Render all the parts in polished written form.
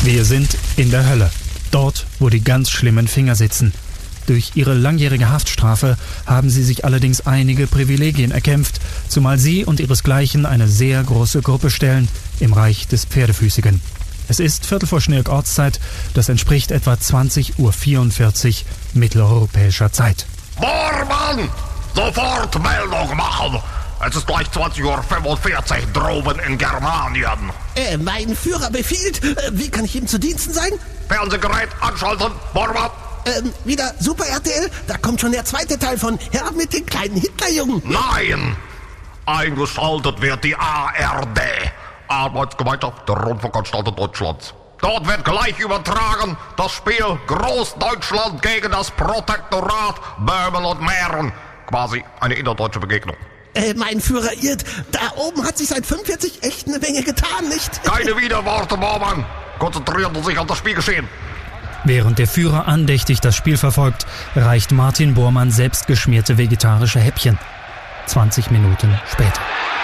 Wir sind in der Hölle. Dort, wo die ganz schlimmen Finger sitzen. Durch ihre langjährige Haftstrafe haben sie sich allerdings einige Privilegien erkämpft, zumal sie und ihresgleichen eine sehr große Gruppe stellen im Reich des Pferdefüßigen. Es ist 15:15 Ortszeit, das entspricht etwa 20:44 Uhr mitteleuropäischer Zeit. Bormann! Sofort Meldung machen! Es ist gleich 20:45 Uhr droben in Germanien. Mein Führer befiehlt. Wie kann ich ihm zu Diensten sein? Fernsehgerät anschalten, Bormann! Wieder Super RTL? Da kommt schon der zweite Teil von Herr mit den kleinen Hitlerjungen. Nein! Eingeschaltet wird die ARD. Arbeitsgemeinschaft der Rundfunkanstalten Deutschlands. Dort wird gleich übertragen das Spiel Großdeutschland gegen das Protektorat Böhmen und Mähren. Quasi eine innerdeutsche Begegnung. Mein Führer irrt. Da oben hat sich seit 45 echt eine Menge getan, nicht? Keine Widerworte, Bormann. Konzentrieren Sie sich auf das Spielgeschehen. Während der Führer andächtig das Spiel verfolgt, reicht Martin Bormann selbstgeschmierte vegetarische Häppchen. 20 Minuten später.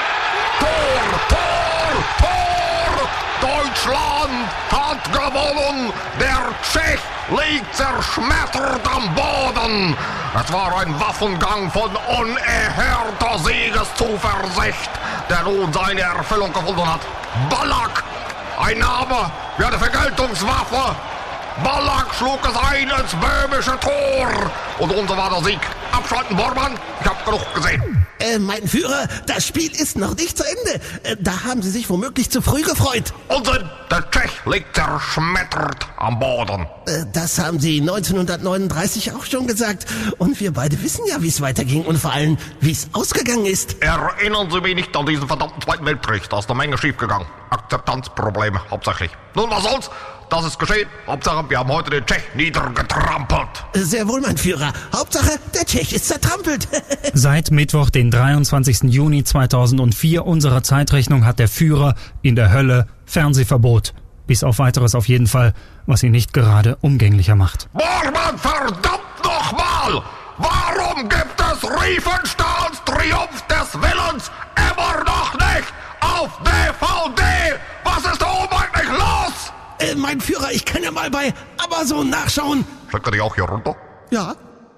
Deutschland hat gewonnen! Der Tschech liegt zerschmettert am Boden! Es war ein Waffengang von unerhörter Siegeszuversicht, der nun seine Erfüllung gefunden hat. Ballack! Ein Name wie eine Vergeltungswaffe! Ballack schlug es ein ins böhmische Tor! Und unser war der Sieg. Abschalten, Bormann! Ich hab genug gesehen. Mein Führer, das Spiel ist noch nicht zu Ende. Da haben Sie sich womöglich zu früh gefreut. Unsinn! Der Tschech liegt zerschmettert am Boden. Das haben Sie 1939 auch schon gesagt. Und wir beide wissen ja, wie es weiterging und vor allem, wie es ausgegangen ist. Erinnern Sie mich nicht an diesen verdammten Zweiten Weltkrieg. Da ist eine Menge schiefgegangen. Akzeptanzprobleme hauptsächlich. Nun, was soll's? Das ist geschehen. Hauptsache, wir haben heute den Tschech niedergetrampelt. Sehr wohl, mein Führer. Hauptsache, der Tschech ist zertrampelt. Seit Mittwoch, den 23. Juni 2004 unserer Zeitrechnung, hat der Führer in der Hölle Fernsehverbot. Bis auf Weiteres auf jeden Fall, was ihn nicht gerade umgänglicher macht. Bormann, verdammt nochmal! Warum gibt es Riefenstahls Triumph des Willens immer noch nicht auf DVD? Was ist da oben eigentlich los? Mein Führer, ich kann ja mal bei Amazon nachschauen. Schickt er die auch hier runter? Ja.